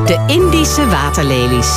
De Indische waterlelies.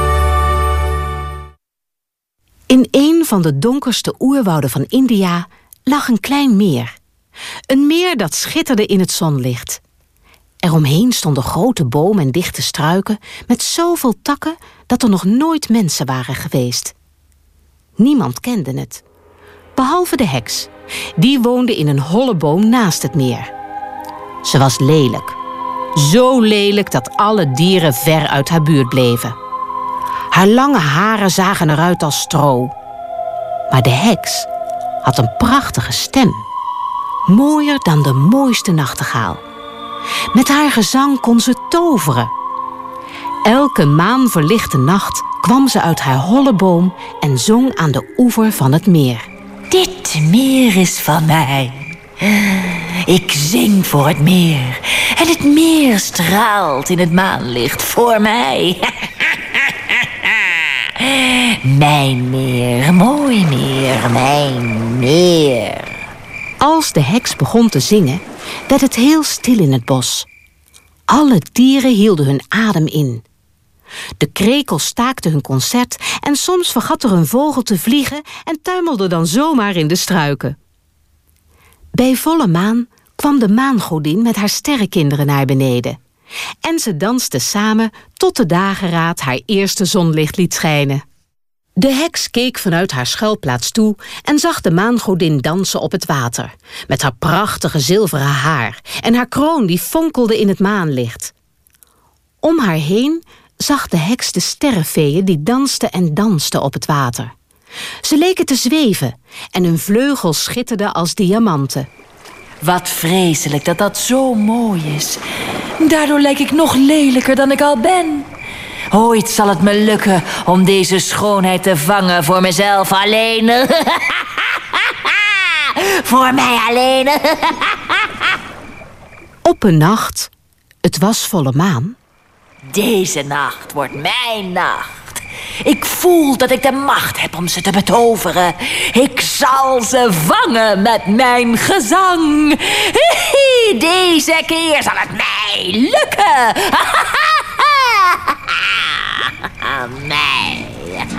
In een van de donkerste oerwouden van India lag een klein meer. Een meer dat schitterde in het zonlicht. Eromheen stonden grote bomen en dichte struiken met zoveel takken dat er nog nooit mensen waren geweest. Niemand kende het, behalve de heks. Die woonde in een holle boom naast het meer. Ze was lelijk. Zo lelijk dat alle dieren ver uit haar buurt bleven. Haar lange haren zagen eruit als stro. Maar de heks had een prachtige stem. Mooier dan de mooiste nachtegaal. Met haar gezang kon ze toveren. Elke maanverlichte nacht kwam ze uit haar holle boom en zong aan de oever van het meer. Dit meer is van mij. Ik zing voor het meer. En het meer straalt in het maanlicht voor mij. Mijn meer, mooi meer, mijn meer. Als de heks begon te zingen, werd het heel stil in het bos. Alle dieren hielden hun adem in. De krekels staakten hun concert en soms vergat er een vogel te vliegen en tuimelde dan zomaar in de struiken. Bij volle maan kwam de maangodin met haar sterrenkinderen naar beneden. En ze dansten samen tot de dageraad haar eerste zonlicht liet schijnen. De heks keek vanuit haar schuilplaats toe en zag de maangodin dansen op het water, met haar prachtige zilveren haar en haar kroon die fonkelde in het maanlicht. Om haar heen zag de heks de sterrenveeën die dansten en dansten op het water. Ze leken te zweven en hun vleugels schitterden als diamanten. Wat vreselijk dat dat zo mooi is. Daardoor lijk ik nog lelijker dan ik al ben. Ooit zal het me lukken om deze schoonheid te vangen voor mezelf alleen. Voor mij alleen. Op een nacht, het was volle maan. Deze nacht wordt mijn nacht. Ik voel dat ik de macht heb om ze te betoveren. Ik zal ze vangen met mijn gezang. Deze keer zal het mij lukken. Mij.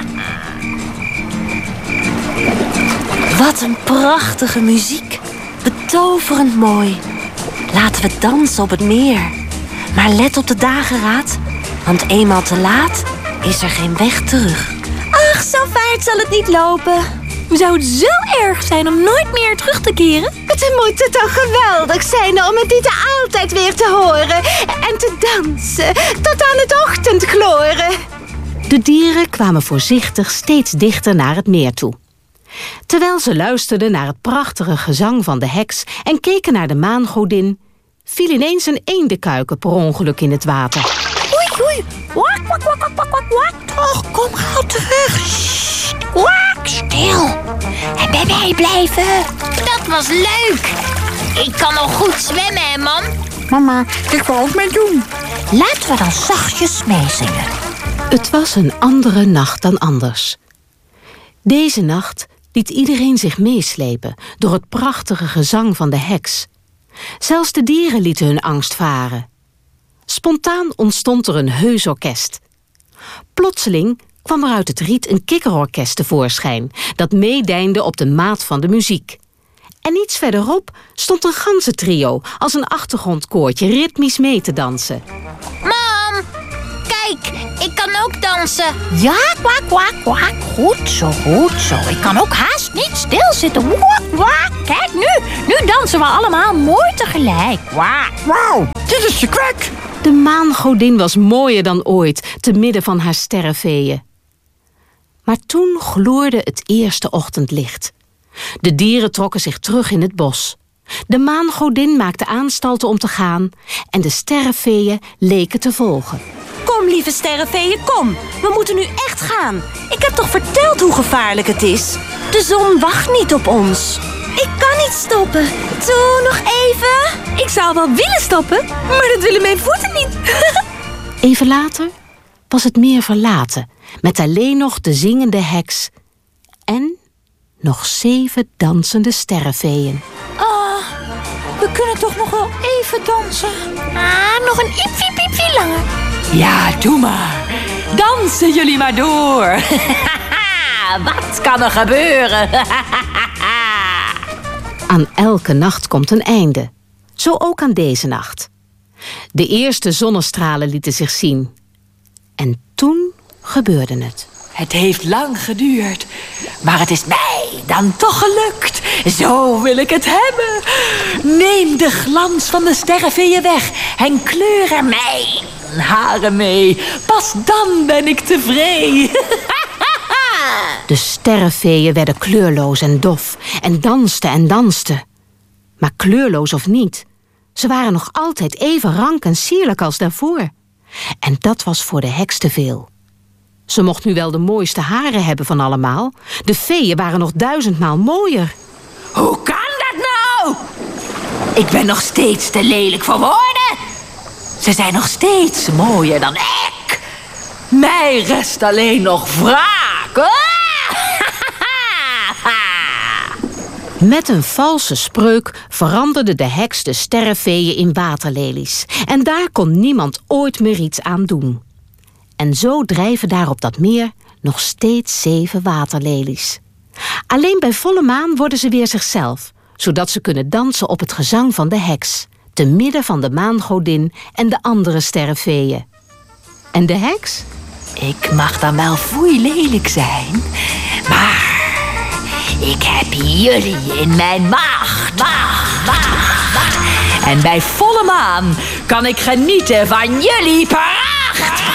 Wat een prachtige muziek. Betoverend mooi. Laten we dansen op het meer. Maar let op de dageraad, want eenmaal te laat is er geen weg terug. Ach, zo vaart zal het niet lopen. Zou het zo erg zijn om nooit meer terug te keren? Het moet toch geweldig zijn om het dit altijd weer te horen en te dansen tot aan het ochtendgloren. De dieren kwamen voorzichtig steeds dichter naar het meer toe. Terwijl ze luisterden naar het prachtige gezang van de heks en keken naar de maangodin, viel ineens een eendenkuiken per ongeluk in het water. Oei, oei. Wak, wak, wak, wak, wak, wak. Toch, kom gauw terug. Sst, wak, stil. En bij mij blijven. Dat was leuk. Ik kan nog goed zwemmen, hè, mam? Mama, ik wil ook meedoen. Laten we dan zachtjes meezingen. Het was een andere nacht dan anders. Deze nacht liet iedereen zich meeslepen door het prachtige gezang van de heks. Zelfs de dieren lieten hun angst varen. Spontaan ontstond er een heus orkest. Plotseling kwam er uit het riet een kikkerorkest tevoorschijn dat meedeinde op de maat van de muziek. En iets verderop stond een ganzentrio als een achtergrondkoortje ritmisch mee te dansen. Mam, kijk, ik kan ook dansen. Ja, kwak, kwak, kwak. Goed zo, goed zo. Ik kan ook haast niet stilzitten. Kwak, kwak. Kijk, nu dansen we allemaal mooi tegelijk. Kwak. Wauw, dit is te kwak. De maangodin was mooier dan ooit te midden van haar sterrenveeën. Maar toen gloorde het eerste ochtendlicht. De dieren trokken zich terug in het bos. De maangodin maakte aanstalten om te gaan en de sterrenveeën leken te volgen. Kom, lieve sterrenveeën, kom. We moeten nu echt gaan. Ik heb toch verteld hoe gevaarlijk het is? De zon wacht niet op ons. Ik kan niet stoppen. Toe, nog even. Ik zou wel willen stoppen, maar dat willen mijn voeten niet. Even later was het meer verlaten, met alleen nog de zingende heks en nog 7 dansende sterrenveeën. Oh, we kunnen toch nog wel even dansen. Nog een iepie langer. Ja, doe maar. Dansen jullie maar door. Wat kan er gebeuren? Aan elke nacht komt een einde. Zo ook aan deze nacht. De eerste zonnestralen lieten zich zien. En toen gebeurde het. Het heeft lang geduurd, maar het is mij dan toch gelukt. Zo wil ik het hebben. Neem de glans van de sterrenveeën weg en kleur er mijn haren mee. Pas dan ben ik tevreden. De sterrenveeën werden kleurloos en dof en dansten. Maar kleurloos of niet, ze waren nog altijd even rank en sierlijk als daarvoor. En dat was voor de heks te veel. Ze mocht nu wel de mooiste haren hebben van allemaal. De feeën waren nog 1000-maal mooier. Hoe kan dat nou? Ik ben nog steeds te lelijk voor woorden. Ze zijn nog steeds mooier dan ik. Mij rest alleen nog wraak. Met een valse spreuk veranderde de heks de sterrenveeën in waterlelies. En daar kon niemand ooit meer iets aan doen. En zo drijven daar op dat meer nog steeds 7 waterlelies. Alleen bij volle maan worden ze weer zichzelf, zodat ze kunnen dansen op het gezang van de heks, te midden van de maangodin en de andere sterrenveeën. En de heks? Ik mag dan wel foei lelijk zijn, maar ik heb jullie in mijn macht. En bij volle maan kan ik genieten van jullie pracht.